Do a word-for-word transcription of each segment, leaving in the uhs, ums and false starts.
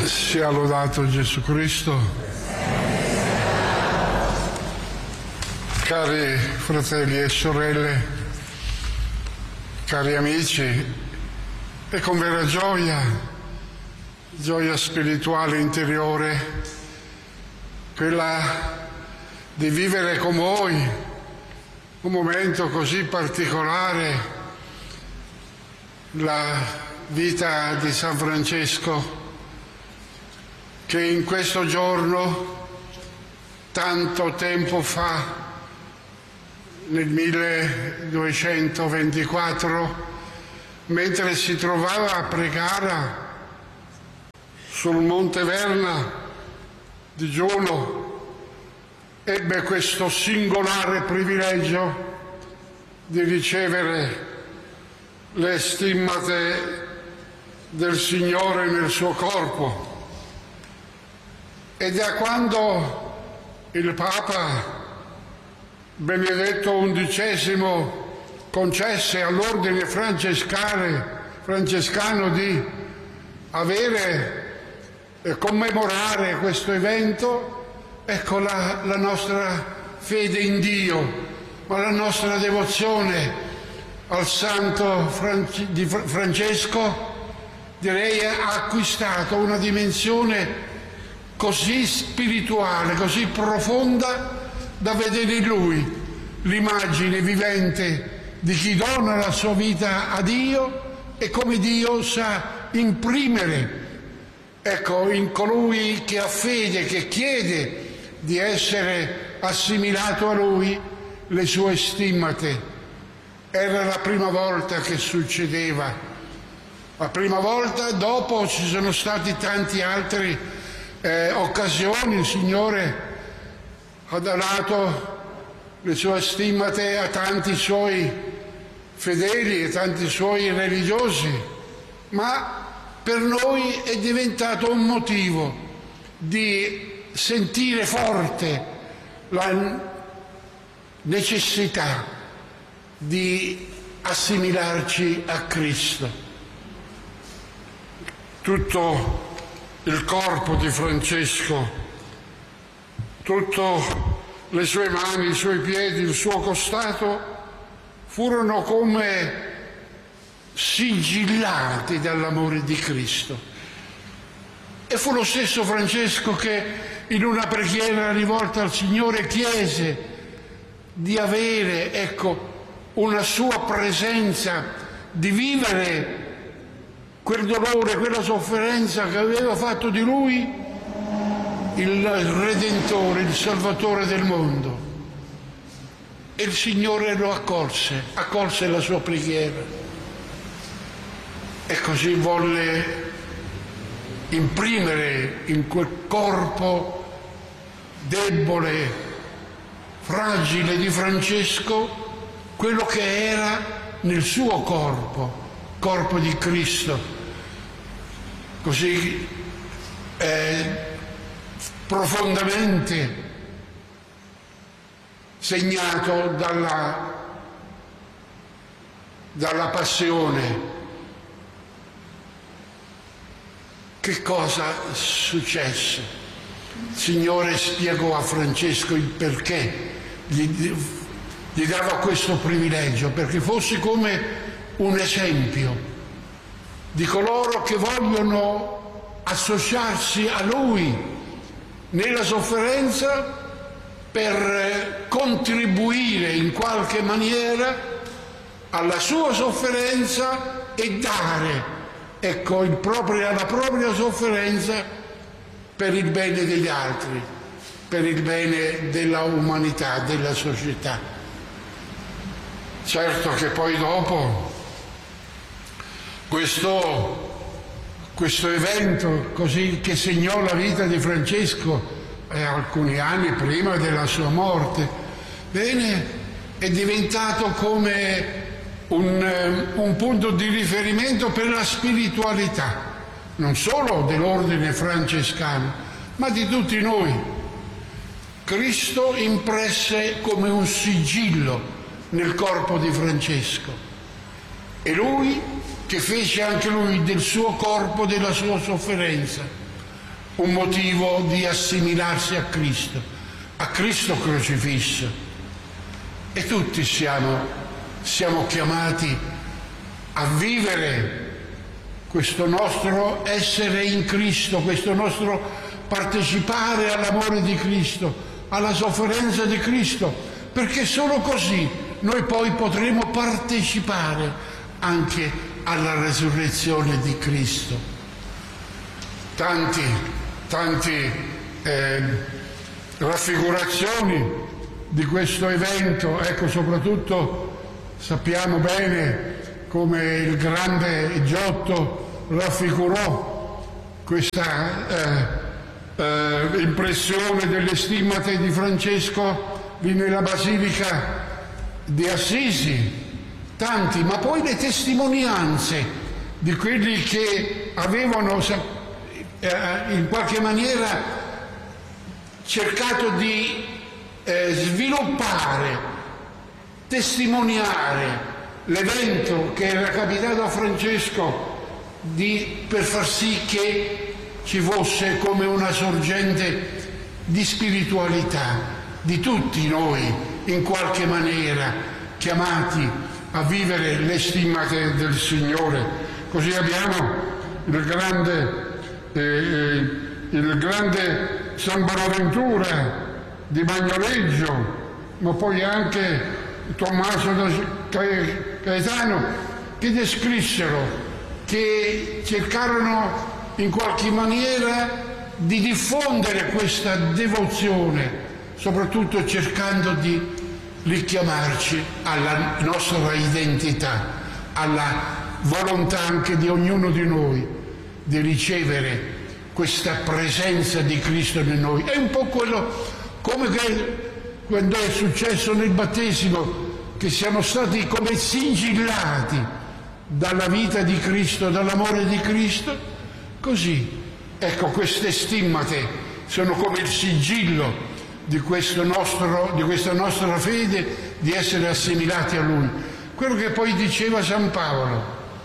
Sia lodato Gesù Cristo. Cari fratelli e sorelle, cari amici, è con vera gioia, gioia spirituale interiore, quella di vivere con voi un momento così particolare, la vita di San Francesco, che in questo giorno, tanto tempo fa, nel milleduecentoventiquattro, mentre si trovava a pregare sul Monte Verna digiuno, ebbe questo singolare privilegio di ricevere le stimmate del Signore nel suo corpo. E da quando il Papa Benedetto undicesimo concesse all'ordine francescano di avere e commemorare questo evento, ecco la, la nostra fede in Dio, ma la nostra devozione al Santo Franci- di Francesco, direi, ha acquistato una dimensione così spirituale, così profonda, da vedere in lui l'immagine vivente di chi dona la sua vita a Dio e come Dio sa imprimere, ecco, in colui che ha fede, che chiede di essere assimilato a lui, le sue stimmate. Era la prima volta che succedeva, la prima volta. Dopo ci sono stati tanti altri Eh, occasioni. Il Signore ha donato le sue stimmate a tanti suoi fedeli e tanti suoi religiosi, ma per noi è diventato un motivo di sentire forte la necessità di assimilarci a Cristo. Tutto il corpo di Francesco, tutte le sue mani, i suoi piedi, il suo costato furono come sigillati dall'amore di Cristo. E fu lo stesso Francesco che in una preghiera rivolta al Signore chiese di avere, ecco, una sua presenza, di vivere quel dolore, quella sofferenza che aveva fatto di lui il Redentore, il Salvatore del mondo. E il Signore lo accolse, accolse la sua preghiera. E così volle imprimere in quel corpo debole, fragile di Francesco, quello che era nel suo corpo, corpo di Cristo, così eh, profondamente segnato dalla, dalla passione. Che cosa successe? Il Signore spiegò a Francesco il perché gli, gli dava questo privilegio, perché fosse come un esempio di coloro che vogliono associarsi a Lui nella sofferenza per contribuire in qualche maniera alla sua sofferenza e dare, ecco, il proprio, la propria sofferenza per il bene degli altri, per il bene della umanità, della società. Certo che poi dopo Questo, questo evento così che segnò la vita di Francesco eh, alcuni anni prima della sua morte, bene, è diventato come un, un punto di riferimento per la spiritualità, non solo dell'ordine francescano, ma di tutti noi. Cristo impresse come un sigillo nel corpo di Francesco e lui che fece anche lui del suo corpo, della sua sofferenza, un motivo di assimilarsi a Cristo, a Cristo crocifisso. E tutti siamo, siamo chiamati a vivere questo nostro essere in Cristo, questo nostro partecipare all'amore di Cristo, alla sofferenza di Cristo, perché solo così noi poi potremo partecipare anche alla resurrezione di Cristo. Tanti, tanti eh, raffigurazioni di questo evento, ecco, soprattutto sappiamo bene come il grande Giotto raffigurò questa eh, eh, impressione delle stimmate di Francesco lì nella Basilica di Assisi, tanti, ma poi le testimonianze di quelli che avevano eh, in qualche maniera cercato di eh, sviluppare, testimoniare l'evento che era capitato a Francesco di, per far sì che ci fosse come una sorgente di spiritualità di tutti noi, in qualche maniera chiamati a vivere le stimmate del Signore. Così abbiamo il grande, eh, il grande San Bonaventura di Bagnoleggio, ma poi anche Tommaso da Gaetano, che descrissero, che cercarono in qualche maniera di diffondere questa devozione, soprattutto cercando di richiamarci alla nostra identità, alla volontà anche di ognuno di noi di ricevere questa presenza di Cristo in noi. È un po' quello come che quando è successo nel battesimo, che siamo stati come sigillati dalla vita di Cristo, dall'amore di Cristo, così, ecco, queste stimmate sono come il sigillo di, questo nostro, di questa nostra fede, di essere assimilati a Lui. Quello che poi diceva San Paolo,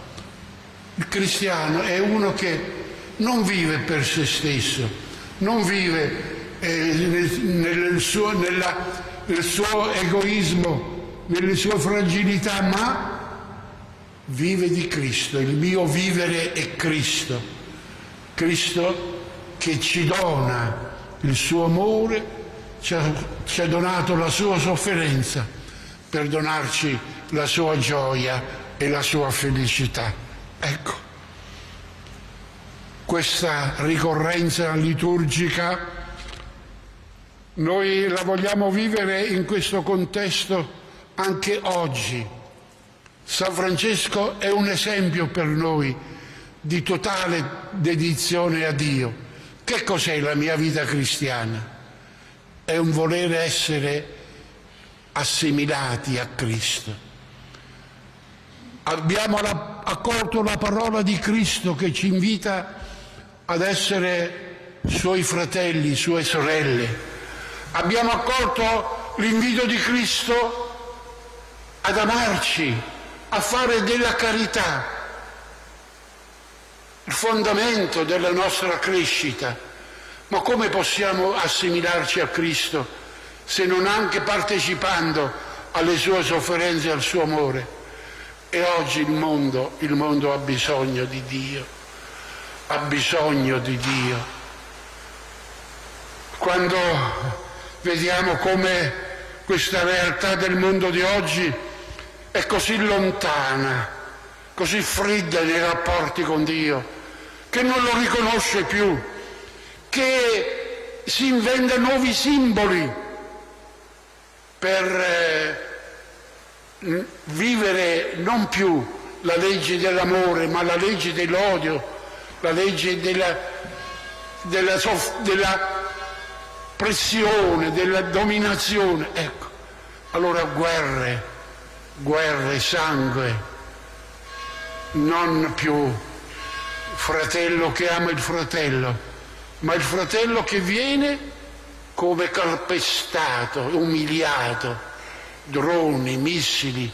il cristiano è uno che non vive per se stesso, non vive eh, nel, nel, suo, nella, nel suo egoismo, nelle sue fragilità, ma vive di Cristo. Il mio vivere è Cristo, Cristo che ci dona il suo amore, ci ha, ci ha donato la sua sofferenza per donarci la sua gioia e la sua felicità. Ecco, questa ricorrenza liturgica noi la vogliamo vivere in questo contesto anche oggi. San Francesco è un esempio per noi di totale dedizione a Dio. Che cos'è la mia vita cristiana? È un voler essere assimilati a Cristo. Abbiamo la, accolto la parola di Cristo che ci invita ad essere suoi fratelli, sue sorelle. Abbiamo accolto l'invito di Cristo ad amarci, a fare della carità il fondamento della nostra crescita. Ma come possiamo assimilarci a Cristo se non anche partecipando alle sue sofferenze e al suo amore? E oggi il mondo, il mondo ha bisogno di Dio, ha bisogno di Dio. Quando vediamo come questa realtà del mondo di oggi è così lontana, così fredda nei rapporti con Dio, che non lo riconosce più, che si inventa nuovi simboli per eh, vivere non più la legge dell'amore, ma la legge dell'odio, la legge della, della, soff- della pressione, della dominazione. Ecco, allora guerre, guerre, sangue, non più fratello che ama il fratello, ma il fratello che viene come calpestato, umiliato, droni, missili,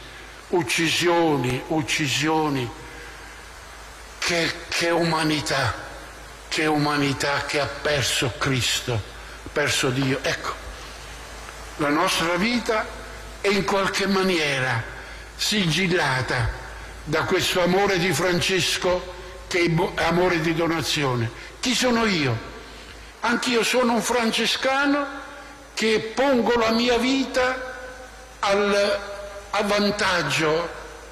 uccisioni, uccisioni. Che, che umanità, che umanità che ha perso Cristo, perso Dio. Ecco, la nostra vita è in qualche maniera sigillata da questo amore di Francesco che è amore di donazione. Chi sono io? Anch'io sono un francescano che pongo la mia vita al, a vantaggio,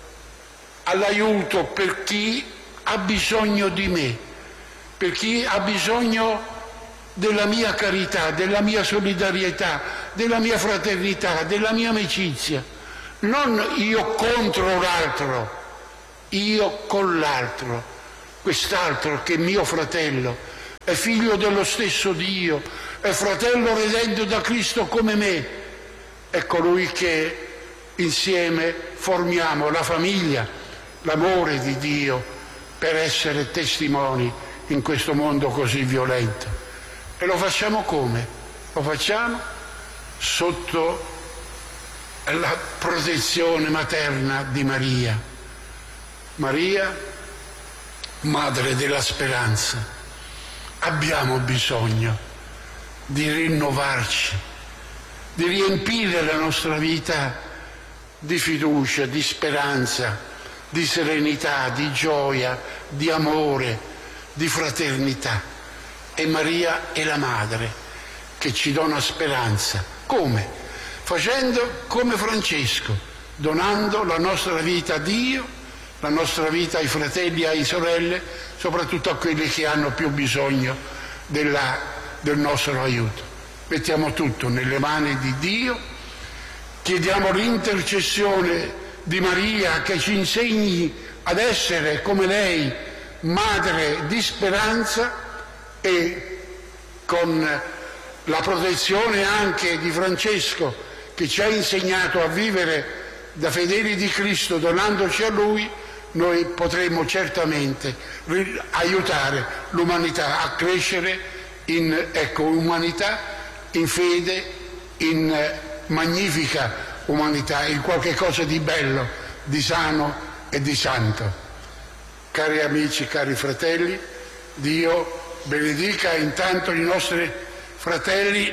all'aiuto per chi ha bisogno di me, per chi ha bisogno della mia carità, della mia solidarietà, della mia fraternità, della mia amicizia. Non io contro l'altro, io con l'altro, quest'altro che è mio fratello, è figlio dello stesso Dio, è fratello redento da Cristo come me, è colui che insieme formiamo la famiglia, l'amore di Dio per essere testimoni in questo mondo così violento. E lo facciamo come? Lo facciamo sotto la protezione materna di Maria. Maria, madre della speranza, abbiamo bisogno di rinnovarci, di riempire la nostra vita di fiducia, di speranza, di serenità, di gioia, di amore, di fraternità. E Maria è la madre che ci dona speranza. Come? Facendo come Francesco, donando la nostra vita a Dio, la nostra vita ai fratelli e alle sorelle, soprattutto a quelli che hanno più bisogno della, del nostro aiuto. Mettiamo tutto nelle mani di Dio, chiediamo l'intercessione di Maria che ci insegni ad essere come lei, madre di speranza, e con la protezione anche di Francesco che ci ha insegnato a vivere da fedeli di Cristo donandoci a Lui, noi potremo certamente aiutare l'umanità a crescere in ecco, umanità, in fede, in magnifica umanità, in qualche cosa di bello, di sano e di santo. Cari amici, cari fratelli, Dio benedica intanto i nostri fratelli,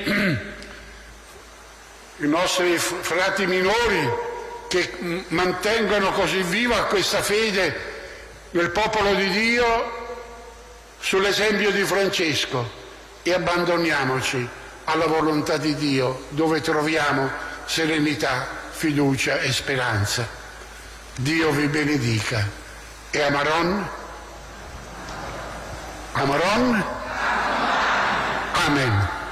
i nostri frati minori che mantengono così viva questa fede nel popolo di Dio sull'esempio di Francesco, e abbandoniamoci alla volontà di Dio dove troviamo serenità, fiducia e speranza. Dio vi benedica. E Amaron? Amaron? Amen.